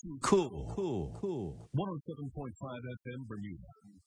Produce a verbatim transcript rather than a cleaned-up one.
Cool, cool, cool. one oh seven point five F M Bermuda.